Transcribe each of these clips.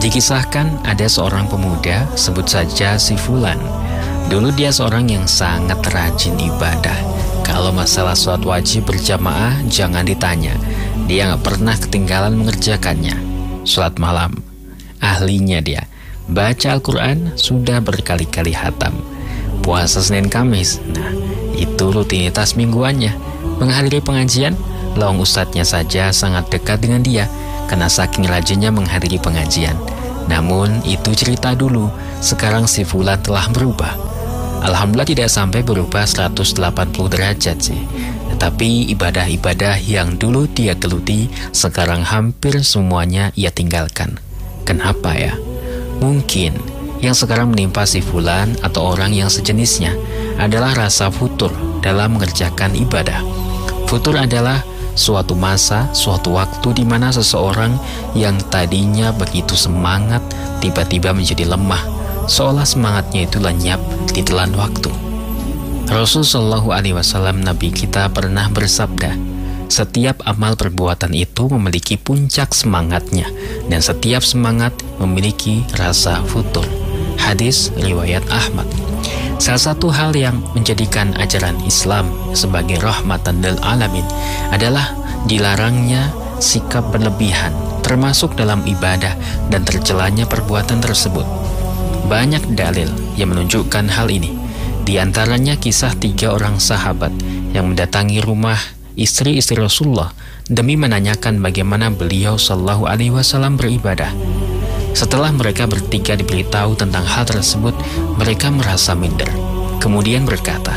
Dikisahkan ada seorang pemuda, sebut saja si Fulan. Dulu dia seorang yang sangat rajin ibadah. Kalau masalah sholat wajib berjamaah, jangan ditanya. Dia gak pernah ketinggalan mengerjakannya. Sholat malam, ahlinya dia. Baca Al-Quran, sudah berkali-kali hatam. Puasa Senin Kamis, nah itu rutinitas mingguannya. Menghadiri pengajian, lawang ustadznya saja sangat dekat dengan dia, karena saking rajinnya menghadiri pengajian. Namun itu cerita dulu, sekarang si Fulan telah berubah. Alhamdulillah tidak sampai berubah 180 derajat sih. Tetapi ibadah-ibadah yang dulu dia geluti, sekarang hampir semuanya ia tinggalkan. Kenapa ya? Mungkin yang sekarang menimpa si Fulan atau orang yang sejenisnya adalah rasa futur dalam mengerjakan ibadah. Futur adalah suatu masa, suatu waktu di mana seseorang yang tadinya begitu semangat tiba-tiba menjadi lemah, seolah semangatnya itu lenyap ditelan waktu. Rasulullah SAW, Nabi kita, pernah bersabda, setiap amal perbuatan itu memiliki puncak semangatnya, dan setiap semangat memiliki rasa futur. Hadis riwayat Ahmad. Salah satu hal yang menjadikan ajaran Islam sebagai rahmatan lil alamin adalah dilarangnya sikap berlebihan, termasuk dalam ibadah, dan tercelanya perbuatan tersebut. Banyak dalil yang menunjukkan hal ini. Di antaranya kisah 3 orang sahabat yang mendatangi rumah istri-istri Rasulullah demi menanyakan bagaimana beliau Shallallahu Alaihi Wasallam beribadah. Setelah mereka bertiga diberitahu tentang hal tersebut, mereka merasa minder. Kemudian berkata,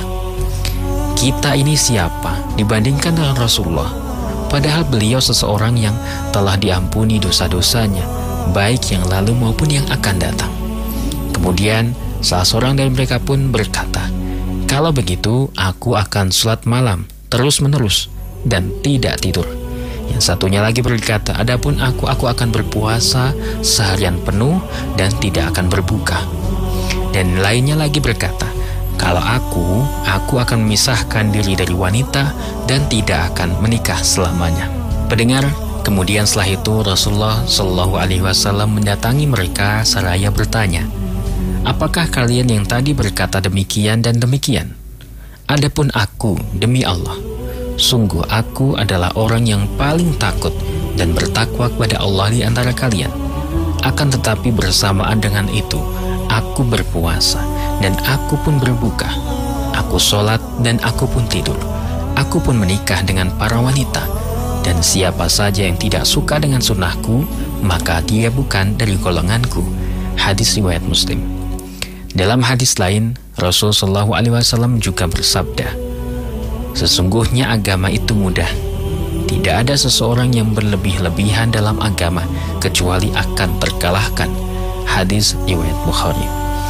kita ini siapa dibandingkan dengan Rasulullah? Padahal beliau seseorang yang telah diampuni dosa-dosanya, baik yang lalu maupun yang akan datang. Kemudian salah seorang dari mereka pun berkata, kalau begitu aku akan sholat malam terus-menerus dan tidak tidur. Yang satunya lagi berkata, adapun aku akan berpuasa seharian penuh dan tidak akan berbuka. Dan lainnya lagi berkata, kalau aku akan memisahkan diri dari wanita dan tidak akan menikah selamanya. Pendengar, kemudian setelah itu Rasulullah Shallallahu Alaihi Wasallam mendatangi mereka seraya bertanya, apakah kalian yang tadi berkata demikian dan demikian? Adapun aku, demi Allah, sungguh aku adalah orang yang paling takut dan bertakwa kepada Allah di antara kalian. Akan tetapi bersamaan dengan itu, aku berpuasa dan aku pun berbuka. Aku sholat dan aku pun tidur. Aku pun menikah dengan para wanita. Dan siapa saja yang tidak suka dengan sunnahku, maka dia bukan dari golonganku. Hadis riwayat Muslim. Dalam hadis lain, Rasulullah SAW juga bersabda, sesungguhnya agama itu mudah. Tidak ada seseorang yang berlebih-lebihan dalam agama kecuali akan terkalahkan. Hadis riwayat Bukhari.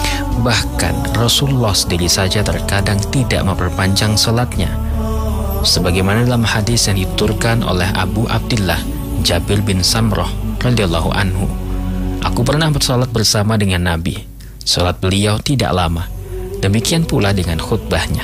Bahkan Rasulullah sendiri saja terkadang tidak memperpanjang salatnya. Sebagaimana dalam hadis yang dituturkan oleh Abu Abdillah Jabir bin Samroh radhiyallahu anhu, aku pernah bersalat bersama dengan Nabi. Salat beliau tidak lama. Demikian pula dengan khutbahnya.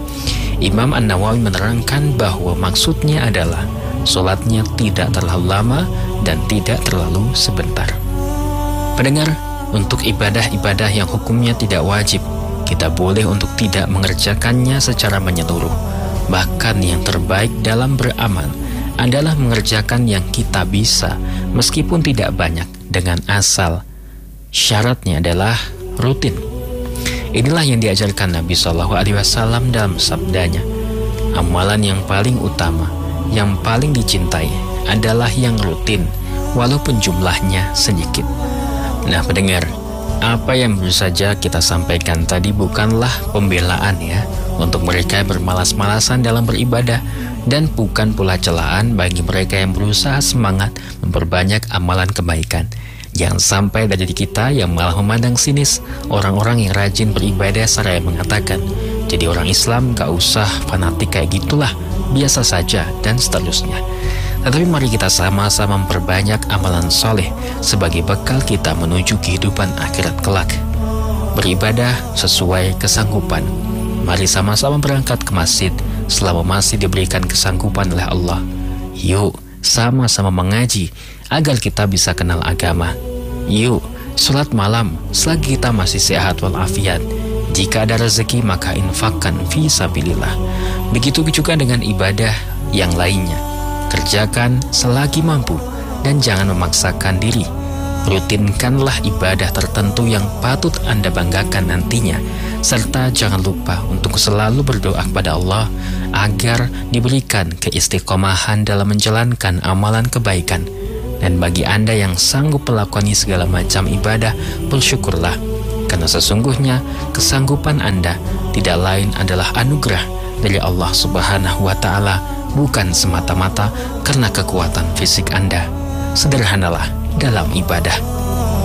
Imam An-Nawawi menerangkan bahwa maksudnya adalah salatnya tidak terlalu lama dan tidak terlalu sebentar. Pendengar, untuk ibadah-ibadah yang hukumnya tidak wajib, kita boleh untuk tidak mengerjakannya secara menyeluruh. Bahkan yang terbaik dalam beramal adalah mengerjakan yang kita bisa, meskipun tidak banyak, dengan asal syaratnya adalah rutin. Inilah yang diajarkan Nabi SAW dalam sabdanya, amalan yang paling utama, yang paling dicintai adalah yang rutin, walaupun jumlahnya sedikit. Nah pendengar, apa yang baru saja kita sampaikan tadi bukanlah pembelaan ya untuk mereka yang bermalas-malasan dalam beribadah, dan bukan pula celaan bagi mereka yang berusaha semangat memperbanyak amalan kebaikan. Jangan sampai dari kita yang malah memandang sinis orang-orang yang rajin beribadah seraya mengatakan, jadi orang Islam gak usah fanatik kayak gitulah, biasa saja, dan seterusnya. Tetapi mari kita sama-sama memperbanyak amalan soleh sebagai bekal kita menuju kehidupan akhirat kelak. Beribadah sesuai kesanggupan. Mari sama-sama berangkat ke masjid selama masih diberikan kesanggupan oleh Allah. Yuk sama-sama mengaji agar kita bisa kenal agama. Yuk, sholat malam selagi kita masih sehat walafiat. Jika ada rezeki maka infakkan fi sabilillah. Begitu juga dengan ibadah yang lainnya. Kerjakan selagi mampu dan jangan memaksakan diri. Rutinkanlah ibadah tertentu yang patut Anda banggakan nantinya, serta jangan lupa untuk selalu berdoa kepada Allah agar diberikan keistiqomahan dalam menjalankan amalan kebaikan. Dan bagi Anda yang sanggup melakoni segala macam ibadah, bersyukurlah, karena sesungguhnya kesanggupan Anda tidak lain adalah anugerah dari Allah Subhanahu wa Ta'ala, bukan semata-mata karena kekuatan fisik Anda. Sederhanalah dalam ibadah.